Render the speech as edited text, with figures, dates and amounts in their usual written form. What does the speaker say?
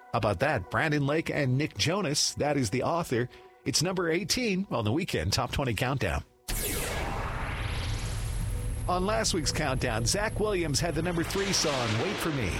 How about that? Brandon Lake and Nick Jonas, that is the author. It's number 18 on the Weekend Top 20 Countdown. On last week's countdown, Zach Williams had the number 3 song, Wait For Me.